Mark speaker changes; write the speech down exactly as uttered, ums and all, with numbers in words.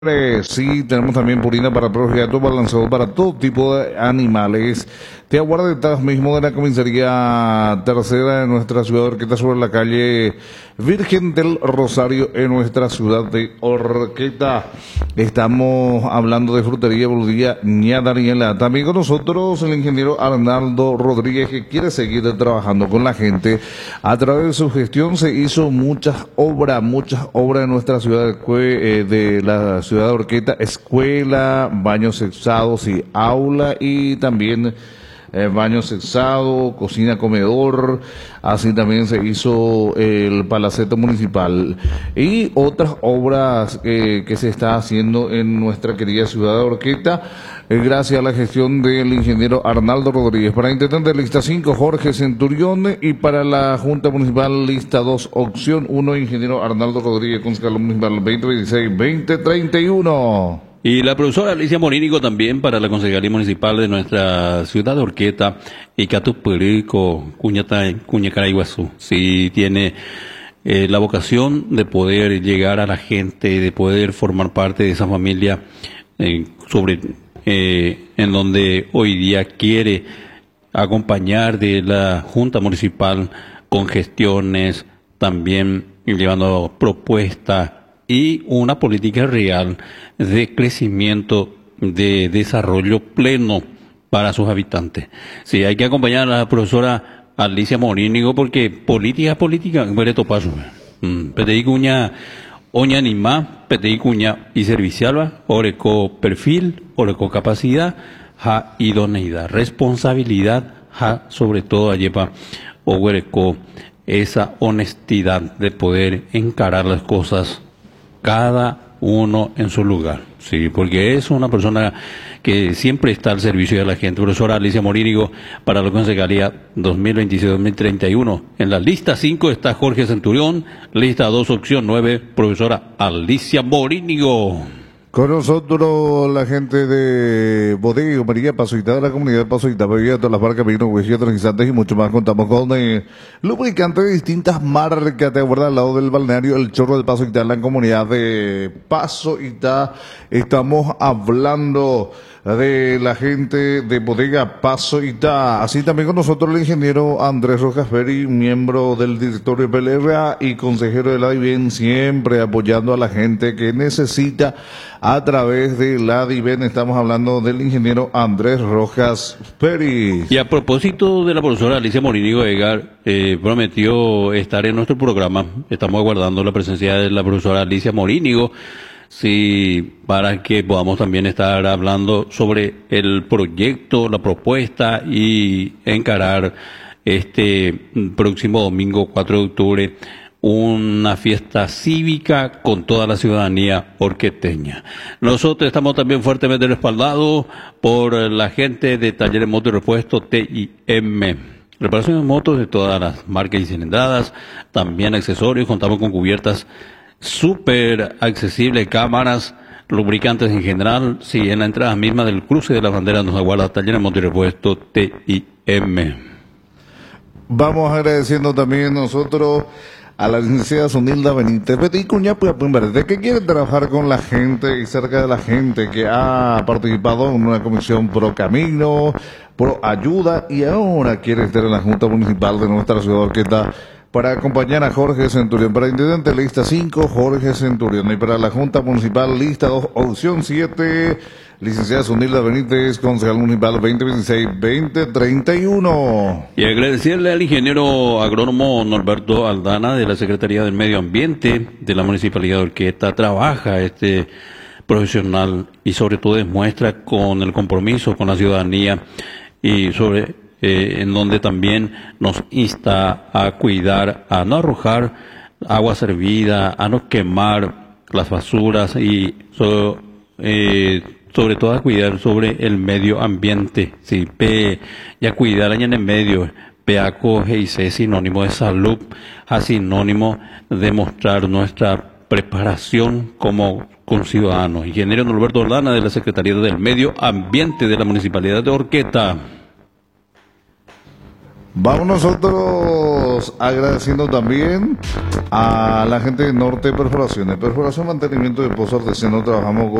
Speaker 1: Eh, Sí, tenemos también purina para perros y gatos, balanceador para todo tipo de animales. Te aguarda detrás mismo de la comisaría tercera de nuestra ciudad de Orqueta, sobre la calle Virgen del Rosario, en nuestra ciudad de Orqueta. Estamos hablando de frutería Bolivia Ña Daniela. También con nosotros el ingeniero Arnaldo Rodríguez, que quiere seguir trabajando con la gente. A través de su gestión se hizo muchas obras, muchas obras en nuestra ciudad de, Cue- eh, de la ciudad de Orqueta: escuela, baños sexados y aula, y también eh, baño sexado, cocina, comedor. Así también se hizo el palacete municipal y otras obras eh, que se está haciendo en nuestra querida ciudad de Orqueta, eh, gracias a la gestión del ingeniero Arnaldo Rodríguez. Para intendente lista cinco, Jorge Centurión, y para la Junta Municipal lista dos, opción uno, ingeniero Arnaldo Rodríguez, concejal municipal veinte veintiséis veinte treinta y uno.
Speaker 2: Y la profesora Alicia Morínigo también para la Concejalía Municipal de nuestra ciudad de Orqueta y Catuperico, Cuñacarayguazú. Sí, tiene eh, la vocación de poder llegar a la gente, de poder formar parte de esa familia eh, sobre eh, en donde hoy día quiere acompañar de la Junta Municipal con gestiones, también llevando propuestas y una política real de crecimiento, de desarrollo pleno para sus habitantes. Sí, hay que acompañar a la profesora Alicia Morínigo, porque política, política, muere topazo. Petei cuña, oña anima, petei cuña y servicial, oreco perfil, oreco capacidad, ja idoneidad, responsabilidad, ja sobre todo ayepa, oreco esa honestidad de poder encarar las cosas cada uno en su lugar, sí, porque es una persona que siempre está al servicio de la gente. Profesora Alicia Morínigo para la Concejalía dos mil veintiséis dos mil treinta y uno. En la lista cinco está Jorge Centurión, lista dos, opción nueve, profesora Alicia Morínigo.
Speaker 1: Con nosotros la gente de Bodega María Pasoita, de la comunidad de Pasoita, bebida de todas las marcas, vino, huesillos, tranquilizantes y mucho más. Contamos con eh, lubricantes de distintas marcas. Te acuerdas, al lado del balneario El Chorro de Pasoita, en la comunidad de Pasoita. Estamos hablando de la gente de Bodega Pasoita. Así también con nosotros el ingeniero Andrés Rojas Ferri, miembro del directorio P L R A y consejero de la D I V E N, siempre apoyando a la gente que necesita a través de la D I V E N. Estamos hablando del ingeniero Andrés Rojas Ferri.
Speaker 2: Y a propósito de la profesora Alicia Morínigo, Edgar eh, prometió estar en nuestro programa. Estamos aguardando la presencia de la profesora Alicia Morínigo, sí, para que podamos también estar hablando sobre el proyecto, la propuesta y encarar este próximo domingo cuatro de octubre una fiesta cívica con toda la ciudadanía orqueteña. Nosotros estamos también fuertemente respaldados por la gente de Talleres Moto y Repuesto T I M. Reparación de motos de todas las marcas y cilindradas, también accesorios. Contamos con cubiertas súper accesibles, cámaras, lubricantes en general. Sí, en la entrada misma del cruce de la bandera nos aguarda Talleres Moto y Repuesto T I M.
Speaker 1: Vamos agradeciendo también nosotros a la licenciada Sonilda Benítez Petí Cuña, pues, de que quiere trabajar con la gente y cerca de la gente, que ha participado en una comisión pro camino, pro ayuda, y ahora quiere estar en la Junta Municipal de nuestra ciudad de Orqueta para acompañar a Jorge Centurión. Para intendente lista cinco, Jorge Centurión, y para la Junta Municipal lista dos, opción siete, licenciada Sonilda Benítez, concejal municipal veinte veintiséis veinte treinta y uno.
Speaker 2: Y agradecerle al ingeniero agrónomo Norberto Aldana de la Secretaría del Medio Ambiente de la Municipalidad de Orqueta. Trabaja este profesional y sobre todo demuestra con el compromiso con la ciudadanía, y sobre eh, en donde también nos insta a cuidar, a no arrojar agua servida, a no quemar las basuras y so, eh, sobre todo a cuidar sobre el medio ambiente, sí, pe, y a cuidar en el medio, peaco y c sinónimo de salud, a sinónimo de mostrar nuestra preparación como conciudadanos. Ingeniero Norberto Ordana de la Secretaría del Medio Ambiente de la Municipalidad de Orqueta.
Speaker 1: Vamos nosotros agradeciendo también a la gente de Norte Perforaciones, perforación, mantenimiento de pozos artesanos. Trabajamos con